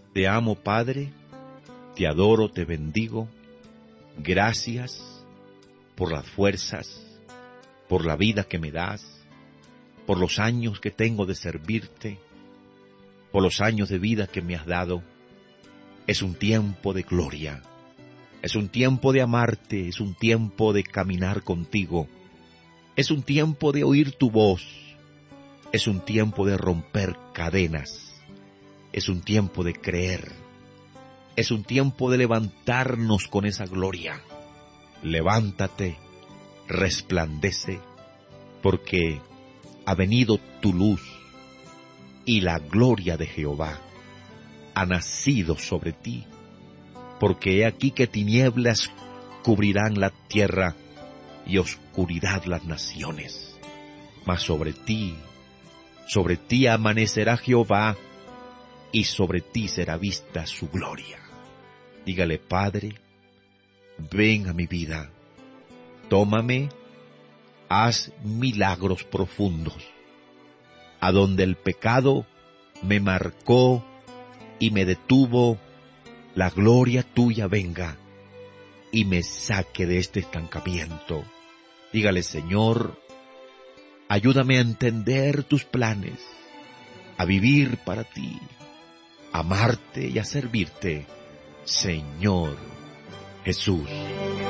Te amo, Padre, te adoro, te bendigo. Gracias por las fuerzas, por la vida que me das, por los años que tengo de servirte, por los años de vida que me has dado. Es un tiempo de gloria, es un tiempo de amarte, es un tiempo de caminar contigo, es un tiempo de oír tu voz, es un tiempo de romper cadenas, es un tiempo de creer, es un tiempo de levantarnos con esa gloria. Levántate, resplandece, porque ha venido tu luz y la gloria de Jehová ha nacido sobre ti, porque he aquí que tinieblas cubrirán la tierra y oscuridad las naciones. Mas sobre ti amanecerá Jehová, y sobre ti será vista su gloria. Dígale: Padre, ven a mi vida, tómame, haz milagros profundos. A donde el pecado me marcó y me detuvo, la gloria tuya venga y me saque de este estancamiento. Dígale: Señor, ayúdame a entender tus planes, a vivir para ti, a amarte y a servirte, Señor Jesús.